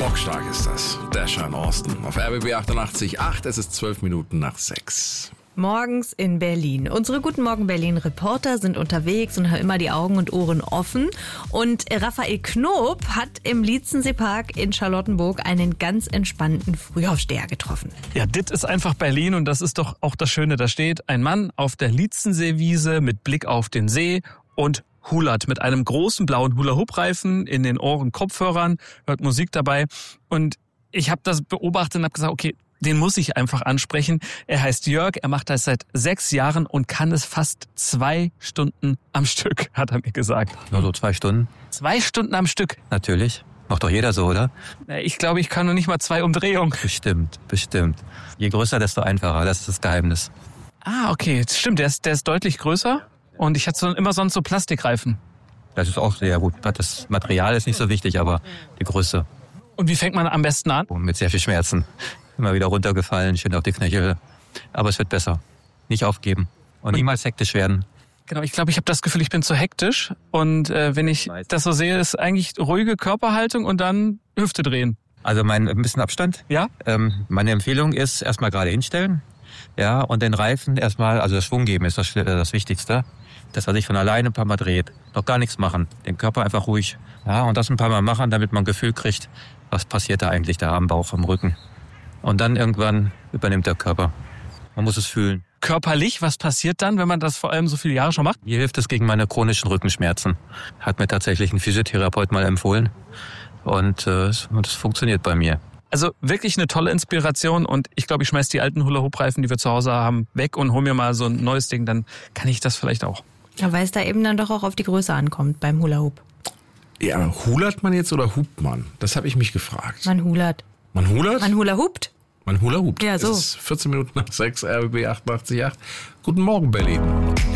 Bockstark ist das. Dasher Austin auf RBB 88.8. Es ist 12 Minuten nach 6. Morgens in Berlin. Unsere Guten Morgen Berlin-Reporter sind unterwegs und haben immer die Augen und Ohren offen. Und Raphael Knoop hat im Lietzensee-Park in Charlottenburg einen ganz entspannten Frühaufsteher getroffen. Ja, das ist einfach Berlin und das ist doch auch das Schöne. Da steht ein Mann auf der Lietzenseewiese mit Blick auf den See und hulert mit einem großen blauen Hula-Hoop-Reifen in den Ohren, Kopfhörern, hört Musik dabei. Und ich habe das beobachtet und habe gesagt, okay, den muss ich einfach ansprechen. Er heißt Jörg, er macht das seit 6 Jahren und kann es fast 2 Stunden am Stück, hat er mir gesagt. Nur so 2 Stunden? 2 Stunden am Stück? Natürlich. Macht doch jeder so, oder? Ich glaube, ich kann noch nicht mal 2 Umdrehungen. Bestimmt. Je größer, desto einfacher. Das ist das Geheimnis. Ah, okay. Stimmt, der ist deutlich größer. Und ich hatte immer sonst so Plastikreifen. Das ist auch sehr gut. Das Material ist nicht so wichtig, aber die Größe. Und wie fängt man am besten an? Mit sehr viel Schmerzen. Immer wieder runtergefallen, schön auf die Knöchel. Aber es wird besser. Nicht aufgeben. Und niemals hektisch werden. Genau, ich glaube, ich habe das Gefühl, ich bin zu hektisch. Und wenn ich das so sehe, ist eigentlich ruhige Körperhaltung und dann Hüfte drehen. Also ein bisschen Abstand. Ja? Meine Empfehlung ist, erstmal gerade hinstellen. Ja, und den Reifen erstmal, also das Schwung geben ist das Wichtigste. Dass er sich von alleine ein paar Mal dreht. Noch gar nichts machen. Den Körper einfach ruhig. Ja, und das ein paar Mal machen, damit man ein Gefühl kriegt, was passiert da eigentlich da am Bauch, am Rücken. Und dann irgendwann übernimmt der Körper. Man muss es fühlen. Körperlich, was passiert dann, wenn man das vor allem so viele Jahre schon macht? Mir hilft es gegen meine chronischen Rückenschmerzen. Hat mir tatsächlich ein Physiotherapeut mal empfohlen. Und das funktioniert bei mir. Also wirklich eine tolle Inspiration und ich glaube, ich schmeiß die alten Hula-Hoop-Reifen, die wir zu Hause haben, weg und hol mir mal so ein neues Ding, dann kann ich das vielleicht auch. Ja, weil es da eben dann doch auch auf die Größe ankommt beim Hula-Hoop. Ja, hulert man jetzt oder hupt man? Das habe ich mich gefragt. Man hulert. Man hulert? Man hula-hoopt. Man hula-hoopt. Ja, so. Es ist 14 Minuten nach 6, RBB 88.8. Guten Morgen, Berlin.